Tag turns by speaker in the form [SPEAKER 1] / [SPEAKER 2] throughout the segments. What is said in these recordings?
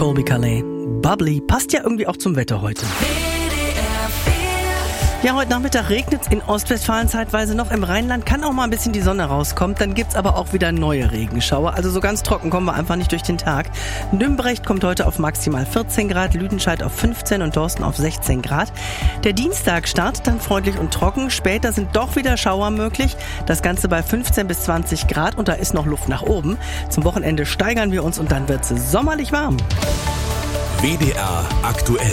[SPEAKER 1] Colby Calais. Bubbly passt ja irgendwie auch zum Wetter heute. Ja, heute Nachmittag regnet es in Ostwestfalen zeitweise noch. Im Rheinland kann auch mal ein bisschen die Sonne rauskommen. Dann gibt's aber auch wieder neue Regenschauer. Also so ganz trocken kommen wir einfach nicht durch den Tag. Nümbrecht kommt heute auf maximal 14 Grad, Lüdenscheid auf 15 und Dorsten auf 16 Grad. Der Dienstag startet dann freundlich und trocken. Später sind doch wieder Schauer möglich. Das Ganze bei 15 bis 20 Grad und da ist noch Luft nach oben. Zum Wochenende steigern wir uns und dann wird's sommerlich warm.
[SPEAKER 2] WDR aktuell.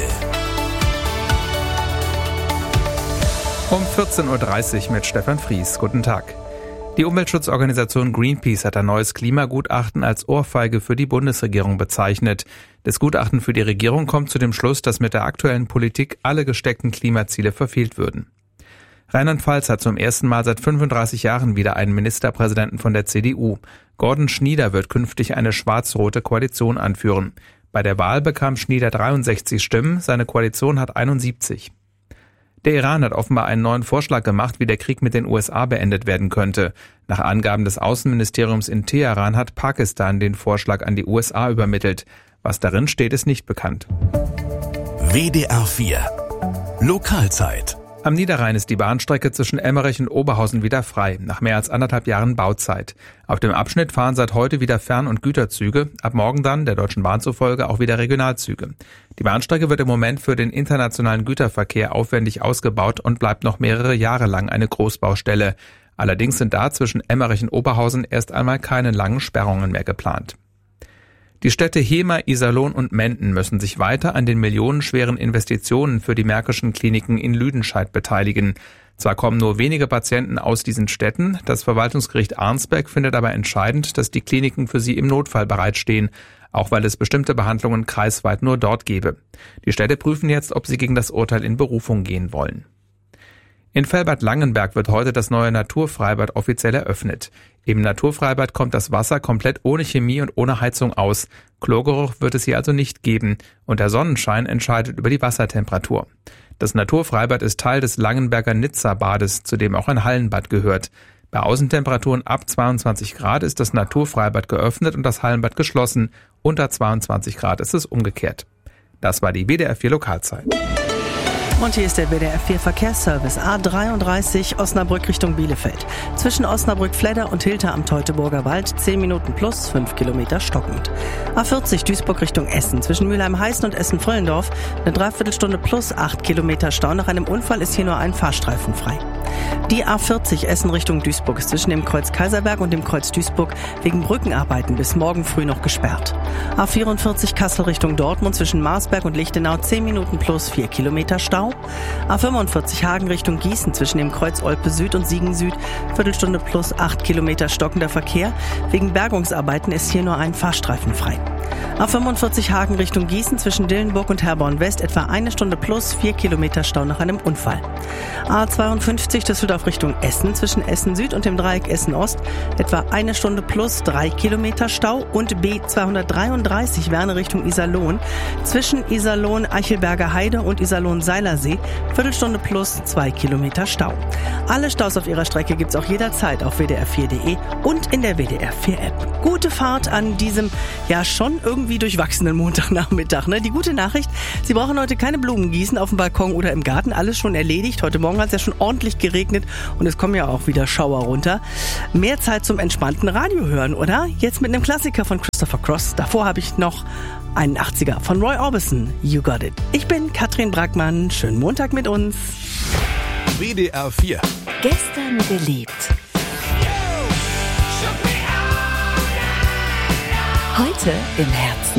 [SPEAKER 3] Um 14.30 Uhr mit Stefan Fries. Guten Tag. Die Umweltschutzorganisation Greenpeace hat ein neues Klimagutachten als Ohrfeige für die Bundesregierung bezeichnet. Das Gutachten für die Regierung kommt zu dem Schluss, dass mit der aktuellen Politik alle gesteckten Klimaziele verfehlt würden. Rheinland-Pfalz hat zum ersten Mal seit 35 Jahren wieder einen Ministerpräsidenten von der CDU. Gordon Schnieder wird künftig eine schwarz-rote Koalition anführen. Bei der Wahl bekam Schnieder 63 Stimmen, seine Koalition hat 71. Der Iran hat offenbar einen neuen Vorschlag gemacht, wie der Krieg mit den USA beendet werden könnte. Nach Angaben des Außenministeriums in Teheran hat Pakistan den Vorschlag an die USA übermittelt. Was darin steht, ist nicht bekannt.
[SPEAKER 2] WDR 4 Lokalzeit.
[SPEAKER 3] Am Niederrhein ist die Bahnstrecke zwischen Emmerich und Oberhausen wieder frei, nach mehr als 1,5 Jahren Bauzeit. Auf dem Abschnitt fahren seit heute wieder Fern- und Güterzüge, ab morgen dann, der Deutschen Bahn zufolge, auch wieder Regionalzüge. Die Bahnstrecke wird im Moment für den internationalen Güterverkehr aufwendig ausgebaut und bleibt noch mehrere Jahre lang eine Großbaustelle. Allerdings sind da zwischen Emmerich und Oberhausen erst einmal keine langen Sperrungen mehr geplant. Die Städte Hemer, Iserlohn und Menden müssen sich weiter an den millionenschweren Investitionen für die Märkischen Kliniken in Lüdenscheid beteiligen. Zwar kommen nur wenige Patienten aus diesen Städten, das Verwaltungsgericht Arnsberg findet aber entscheidend, dass die Kliniken für sie im Notfall bereitstehen, auch weil es bestimmte Behandlungen kreisweit nur dort gebe. Die Städte prüfen jetzt, ob sie gegen das Urteil in Berufung gehen wollen. In Velbert-Langenberg wird heute das neue Naturfreibad offiziell eröffnet. Im Naturfreibad kommt das Wasser komplett ohne Chemie und ohne Heizung aus. Chlorgeruch wird es hier also nicht geben und der Sonnenschein entscheidet über die Wassertemperatur. Das Naturfreibad ist Teil des Langenberger Nizza-Bades, zu dem auch ein Hallenbad gehört. Bei Außentemperaturen ab 22 Grad ist das Naturfreibad geöffnet und das Hallenbad geschlossen. Unter 22 Grad ist es umgekehrt. Das war die WDR 4 Lokalzeit.
[SPEAKER 1] Und hier ist der WDR 4 Verkehrsservice A33 Osnabrück Richtung Bielefeld. Zwischen Osnabrück-Fledder und Hilter am Teutoburger Wald 10 Minuten plus 5 Kilometer stockend. A40 Duisburg Richtung Essen. Zwischen Mülheim-Heißen und Essen-Fröllendorf eine Dreiviertelstunde plus 8 Kilometer Stau. Nach einem Unfall ist hier nur ein Fahrstreifen frei. Die A40 Essen Richtung Duisburg ist zwischen dem Kreuz Kaiserberg und dem Kreuz Duisburg wegen Brückenarbeiten bis morgen früh noch gesperrt. A44 Kassel Richtung Dortmund zwischen Marsberg und Lichtenau 10 Minuten plus 4 Kilometer Stau. A45 Hagen Richtung Gießen zwischen dem Kreuz Olpe Süd und Siegen Süd Viertelstunde plus 8 Kilometer stockender Verkehr. Wegen Bergungsarbeiten ist hier nur ein Fahrstreifen frei. A45 Hagen Richtung Gießen zwischen Dillenburg und Herborn West etwa 1 Stunde plus 4 Kilometer Stau nach einem Unfall. A52 Düsseldorf Richtung Essen zwischen Essen Süd und dem Dreieck Essen Ost etwa 1 Stunde plus 3 Kilometer Stau und B233 Werne Richtung Iserlohn zwischen Iserlohn Eichelberger Heide und Iserlohn Seilersee Viertelstunde plus 2 Kilometer Stau. Alle Staus auf ihrer Strecke gibt's auch jederzeit auf wdr4.de und in der WDR 4 App. Gute Fahrt an diesem ja schon irgendwie durchwachsenen Montagnachmittag. Ne? Die gute Nachricht, Sie brauchen heute keine Blumen gießen auf dem Balkon oder im Garten. Alles schon erledigt. Heute Morgen hat es ja schon ordentlich geregnet und es kommen ja auch wieder Schauer runter. Mehr Zeit zum entspannten Radio hören, oder? Jetzt mit einem Klassiker von Christopher Cross. Davor habe ich noch einen 80er von Roy Orbison. You Got It. Ich bin Katrin Brackmann. Schönen Montag mit uns.
[SPEAKER 2] WDR 4
[SPEAKER 4] Gestern gelebt. Heute im Herzen